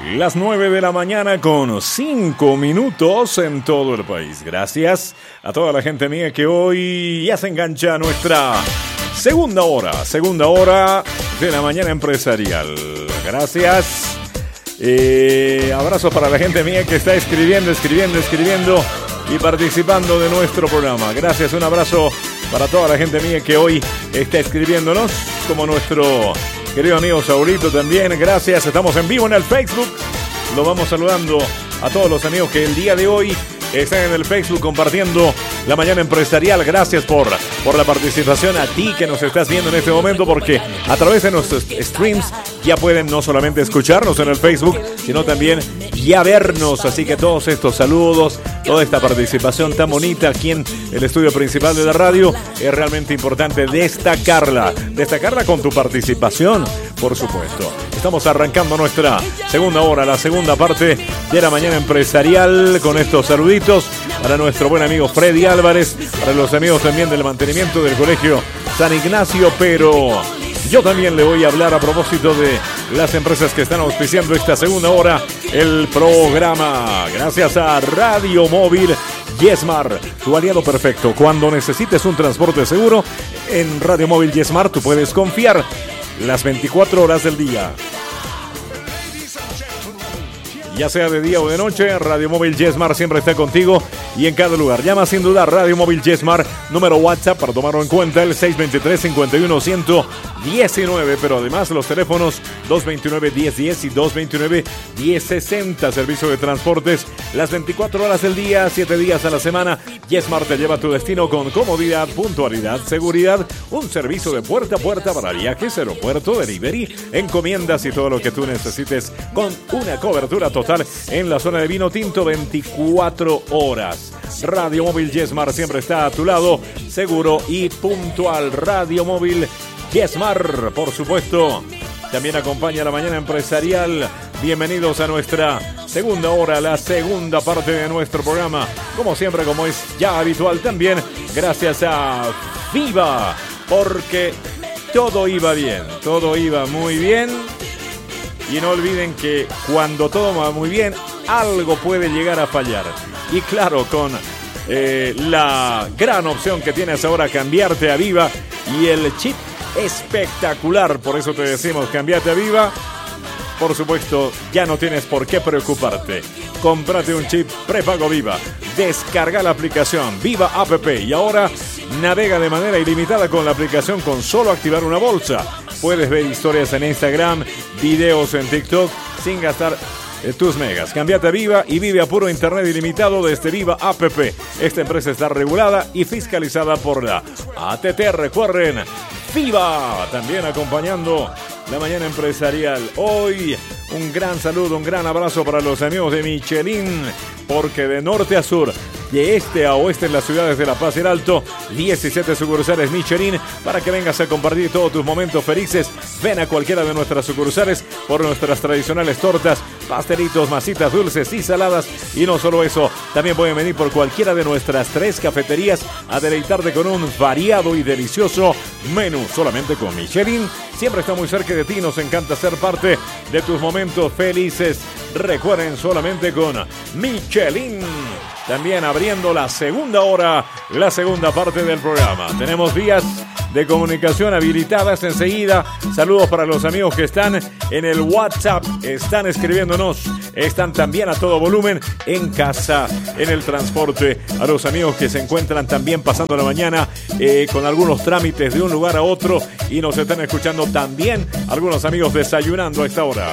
Las 9 de la mañana con 5 minutos en todo el país. Gracias a toda la gente mía que hoy ya se engancha a nuestra segunda hora de la mañana empresarial. Gracias. Abrazos para la gente mía que está escribiendo y participando de nuestro programa. Gracias, un abrazo para toda la gente mía que hoy está escribiéndonos, como nuestro querido amigo Saurito también. Gracias, estamos en vivo en el Facebook. Lo vamos saludando a todos los amigos que el día de hoy están en el Facebook compartiendo la mañana empresarial. Gracias por la participación, a ti que nos estás viendo en este momento, porque a través de nuestros streams ya pueden no solamente escucharnos en el Facebook, sino también ya vernos. Así que todos estos saludos, toda esta participación tan bonita aquí en el estudio principal de la radio, es realmente importante destacarla con tu participación, por supuesto. Estamos arrancando nuestra segunda hora, la segunda parte de la mañana empresarial, con estos saluditos para nuestro buen amigo Freddy Álvarez, para los amigos también del mantenimiento del Colegio San Ignacio. Pero yo también le voy a hablar a propósito de las empresas que están auspiciando esta segunda hora el programa. Gracias a Radio Móvil Yesmar, tu aliado perfecto. Cuando necesites un transporte seguro, en Radio Móvil Yesmar tú puedes confiar las 24 horas del día. Ya sea de día o de noche, Radio Móvil Yesmar siempre está contigo y en cada lugar. Llama sin duda Radio Móvil Yesmar, número WhatsApp para tomarlo en cuenta, el 623-51-119, pero además los teléfonos 229-1010 y 229-1060. Servicio de transportes las 24 horas del día, 7 días a la semana. Yesmar te lleva a tu destino con comodidad, puntualidad, seguridad, un servicio de puerta a puerta para viajes, aeropuerto, delivery, encomiendas y todo lo que tú necesites, con una cobertura total en la zona de vino tinto 24 horas. Radio Móvil Yesmar siempre está a tu lado, seguro y puntual. Radio Móvil Yesmar, por supuesto, también acompaña la mañana empresarial. Bienvenidos a nuestra segunda hora, la segunda parte de nuestro programa. Como siempre, como es ya habitual también, gracias a Viva, porque todo iba bien, todo iba muy bien. Y no olviden que cuando todo va muy bien, algo puede llegar a fallar. Y claro, con la gran opción que tienes ahora, cambiarte a Viva y el chip espectacular. Por eso te decimos, cambiate a Viva. Por supuesto, ya no tienes por qué preocuparte. Cómprate un chip prepago Viva. Descarga la aplicación Viva App y ahora navega de manera ilimitada con la aplicación con solo activar una bolsa. Puedes ver historias en Instagram, videos en TikTok sin gastar tus megas. Cámbiate a Viva y vive a puro internet ilimitado desde Viva App. Esta empresa está regulada y fiscalizada por la ATT. Recuerden, Viva también acompañando la mañana empresarial. Hoy un gran saludo, un gran abrazo para los amigos de Michelin, porque de norte a sur, de este a oeste en las ciudades de La Paz y el Alto, 17 sucursales Michelin para que vengas a compartir todos tus momentos felices. Ven a cualquiera de nuestras sucursales por nuestras tradicionales tortas, pastelitos, masitas dulces y saladas. Y no solo eso, también pueden venir por cualquiera de nuestras 3 cafeterías a deleitarte con un variado y delicioso menú. Solamente con Michelin siempre está muy cerca de ti. Nos encanta ser parte de tus momentos felices. Recuerden, solamente con Michelin. También abriendo la segunda hora, la segunda parte del programa. Tenemos vías de comunicación habilitadas enseguida. Saludos para los amigos que están en el WhatsApp, están escribiéndonos, están también a todo volumen en casa, en el transporte. A los amigos que se encuentran también pasando la mañana con algunos trámites de un lugar a otro y nos están escuchando también algunos amigos desayunando a esta hora.